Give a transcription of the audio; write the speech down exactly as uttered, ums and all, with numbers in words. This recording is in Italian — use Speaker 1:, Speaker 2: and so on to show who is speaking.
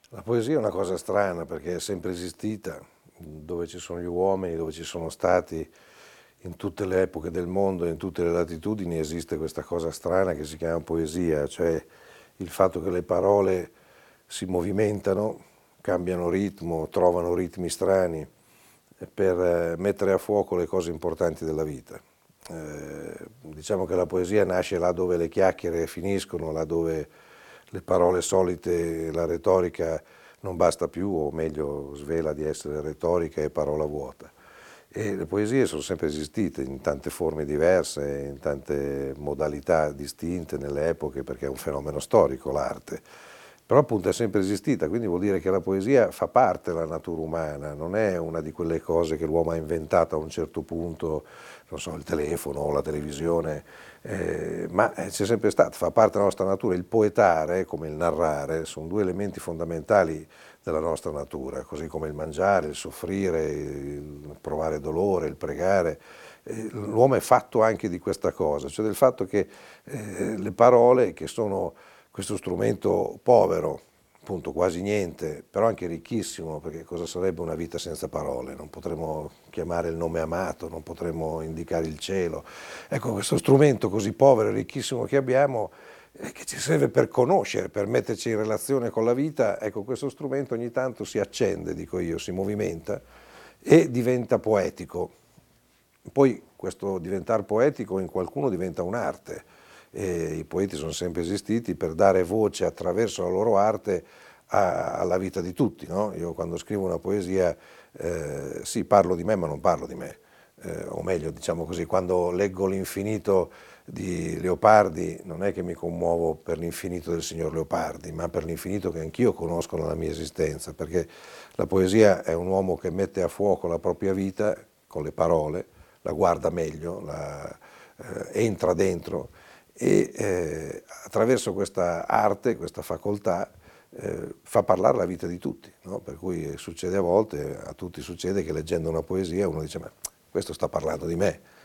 Speaker 1: La poesia è una cosa strana perché è sempre esistita, dove ci sono gli uomini, dove ci sono stati, in tutte le epoche del mondo, in tutte le latitudini esiste questa cosa strana che si chiama poesia, cioè il fatto che le parole si movimentano, cambiano ritmo, trovano ritmi strani per eh, mettere a fuoco le cose importanti della vita. Eh, diciamo che la poesia nasce là dove le chiacchiere finiscono, là dove le parole solite, la retorica non basta più, o meglio svela di essere retorica e parola vuota. E le poesie sono sempre esistite in tante forme diverse, in tante modalità distinte nelle epoche, perché è un fenomeno storico l'arte. Però appunto è sempre esistita, quindi vuol dire che la poesia fa parte della natura umana, non è una di quelle cose che l'uomo ha inventato a un certo punto, non so, il telefono o la televisione, eh, ma c'è sempre stata, fa parte della nostra natura. Il poetare, come il narrare, sono due elementi fondamentali della nostra natura, così come il mangiare, il soffrire, il provare dolore, il pregare. Eh, L'uomo è fatto anche di questa cosa, cioè del fatto che eh, le parole, che sono questo strumento povero, appunto quasi niente, però anche ricchissimo, perché cosa sarebbe una vita senza parole? Non potremmo chiamare il nome amato, non potremmo indicare il cielo. Ecco, questo strumento così povero e ricchissimo che abbiamo, eh, che ci serve per conoscere, per metterci in relazione con la vita, ecco, questo strumento ogni tanto si accende, dico io, si movimenta e diventa poetico. Poi questo diventare poetico in qualcuno diventa un'arte. E i poeti sono sempre esistiti per dare voce attraverso la loro arte a, alla vita di tutti, no? Io quando scrivo una poesia, eh, sì, parlo di me, ma non parlo di me. Eh, o meglio, diciamo così, quando leggo l'infinito di Leopardi, non è che mi commuovo per l'infinito del signor Leopardi, ma per l'infinito che anch'io conosco nella mia esistenza, perché la poesia è un uomo che mette a fuoco la propria vita con le parole, la guarda meglio, la, eh, entra dentro e eh, attraverso questa arte, questa facoltà, eh, fa parlare la vita di tutti, no? Per cui succede a volte, a tutti succede che leggendo una poesia uno dice ma questo sta parlando di me,